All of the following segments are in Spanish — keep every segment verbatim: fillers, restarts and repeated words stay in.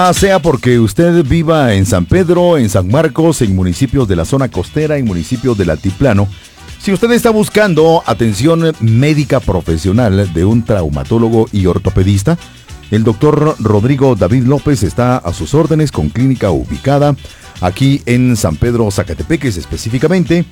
Sea porque usted viva en San Pedro, en San Marcos, en municipios de la zona costera, en municipios del altiplano. Si usted está buscando atención médica profesional de un traumatólogo y ortopedista, el doctor Rodrigo David López está a sus órdenes con clínica ubicada aquí en San Pedro, Zacatepeques, específicamente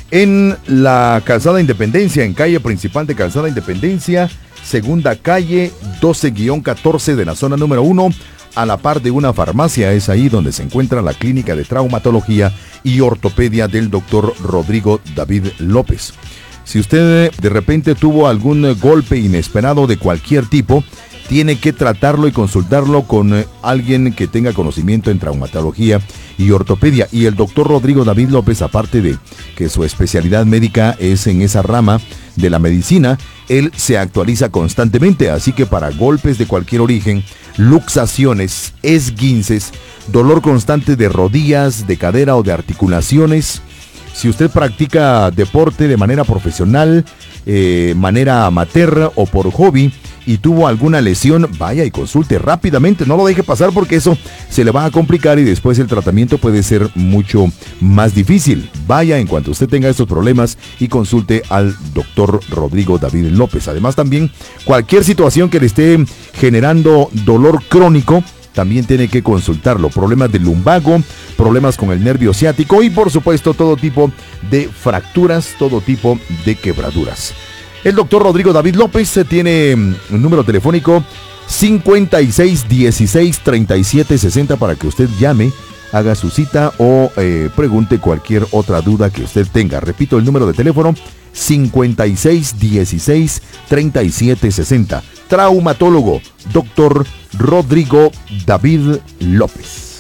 en la Calzada Independencia, en calle principal de Calzada Independencia, segunda calle doce catorce de la zona número uno, a la par de una farmacia. Es ahí donde se encuentra la clínica de traumatología y ortopedia del doctor Rodrigo David López. Si usted de repente tuvo algún golpe inesperado de cualquier tipo, tiene que tratarlo y consultarlo con alguien que tenga conocimiento en traumatología y ortopedia. Y el doctor Rodrigo David López, aparte de que su especialidad médica es en esa rama de la medicina, él se actualiza constantemente, así que para golpes de cualquier origen, luxaciones, esguinces, dolor constante de rodillas, de cadera o de articulaciones, si usted practica deporte de manera profesional, eh, manera amateur o por hobby y tuvo alguna lesión, vaya y consulte rápidamente, no lo deje pasar porque eso se le va a complicar y después el tratamiento puede ser mucho más difícil. Vaya en cuanto usted tenga estos problemas y consulte al doctor Rodrigo David López. Además también cualquier situación que le esté generando dolor crónico, también tiene que consultarlo. Problemas de lumbago, problemas con el nervio ciático y por supuesto todo tipo de fracturas, todo tipo de quebraduras. El doctor Rodrigo David López tiene un número telefónico cincuenta y seis dieciséis treinta y siete sesenta para que usted llame, haga su cita o eh, pregunte cualquier otra duda que usted tenga. Repito el número de teléfono cincuenta y seis dieciséis treinta y siete sesenta. Traumatólogo, doctor Rodrigo David López.